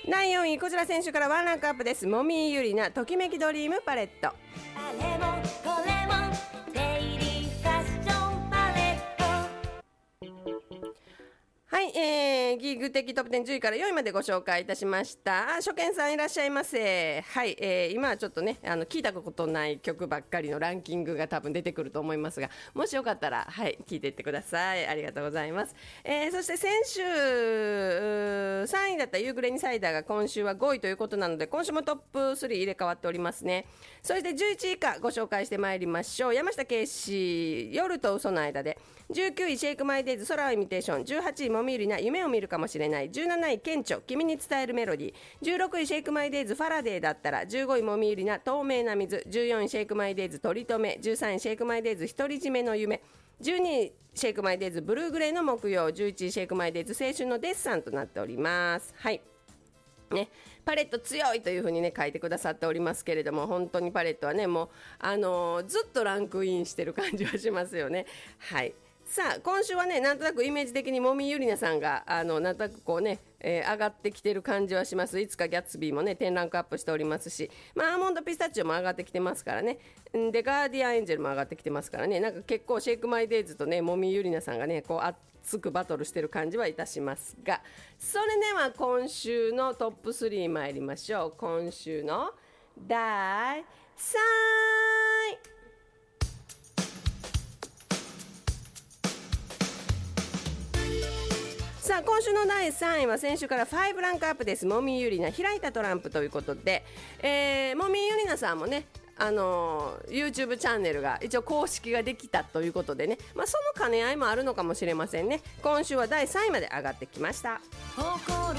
第4位こちら先週からワンランクアップです。もみゆりなときめきドリームパレット。 あれもこれもデイリーファッションパレット。 はい、ギグ的トップ10、10位から4位までご紹介いたしました。初見さんいらっしゃいませ。はい、今はちょっとね聞いたことない曲ばっかりのランキングが多分出てくると思いますが、もしよかったらはい聞いていってください。ありがとうございます。そして先週3位だった夕暮れにサイダーが今週は5位ということなので、今週もトップ3入れ替わっておりますね。そして11位以下ご紹介してまいりましょう。山下圭史夜と嘘の間で、19位シェイクマイデイズ空をイミテーション、18位もみゆりな夢を見るかもしれない、17位顕著君に伝えるメロディー、16位シェイクマイデイズファラデーだったら、15位もみゆりな透明な水、14位シェイクマイデイズ取り留め、13位シェイクマイデイズ独り占めの夢、12位シェイクマイデイズブルーグレーの木曜、11位シェイクマイデイズ青春のデッサンとなっております。はいね、パレット強いというふうにね書いてくださっておりますけれども、本当にパレットはねもうずっとランクインしてる感じはしますよね。はい、さあ今週はねなんとなくイメージ的にもみゆりなさんがなんとなくこうね、上がってきてる感じはします。いつかギャッツビーもね10ランクアップしておりますし、アーモンドピスタチオも上がってきてますからね。でガーディアンエンジェルも上がってきてますからね。なんか結構シェイクマイデイズとねもみゆりなさんがねこう熱くバトルしてる感じはいたしますが、それでは今週のトップ3参りましょう。今週の第3位、さあ今週の第3位は先週から5ランクアップです。もみゆりな開いたトランプということで、もみゆりなさんもねYouTube チャンネルが一応公式ができたということでね、その兼ね合いもあるのかもしれませんね。今週は第3位まで上がってきました。